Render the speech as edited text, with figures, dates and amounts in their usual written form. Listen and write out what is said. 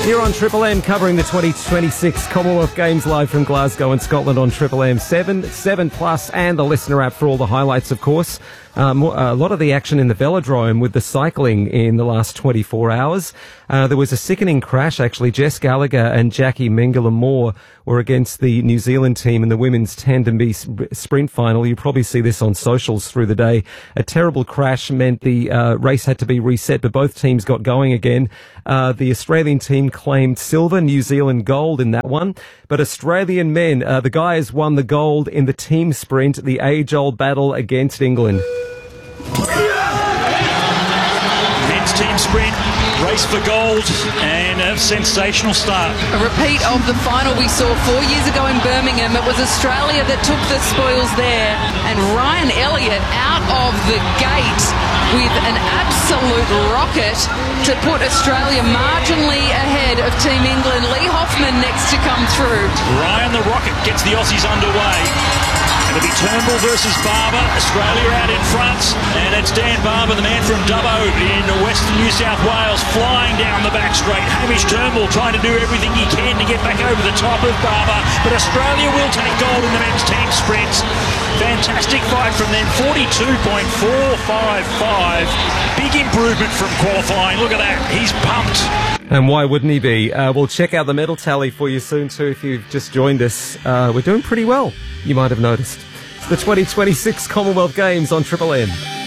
Here on Triple M, covering the 2026 Commonwealth Games live from Glasgow and Scotland on Triple M 7 Plus, and the listener app for all the highlights, of course. A lot of the action in the velodrome with the cycling in the last 24 hours. There was a sickening crash, actually. Jess Gallagher and Jackie Mengele-Moore were against the New Zealand team in the women's tandem B sprint final. You probably see this on socials through the day. A terrible crash meant the race had to be reset, but both teams got going again. The Australian team claimed silver, New Zealand gold in that one. But Australian men, the guys won the gold in the team sprint, the age-old battle against England. Men's team sprint, race for gold, and a sensational start. A repeat of the final we saw 4 years ago in Birmingham. It was Australia that took the spoils there, and Ryan Elliott out of the gate with an absolute rocket to put Australia marginally ahead of Team England. Lee Hoffman next to come through. Ryan the Rocket gets the Aussies underway. It'll be Turnbull versus Barber. Australia out in front. And it's Dan Barber, the man from Dubbo in western New South Wales, flying down the back straight. Hamish Turnbull trying to do everything he can to get back over the top of Barber. But Australia will take gold in the men's team sprint. Fantastic fight from them. 42.455. Big improvement from qualifying. Look at that. He's pumped. And why wouldn't he be? We'll check out the medal tally for you soon too if you've just joined us. We're doing pretty well, you might have noticed. It's the 2026 Commonwealth Games on Triple M.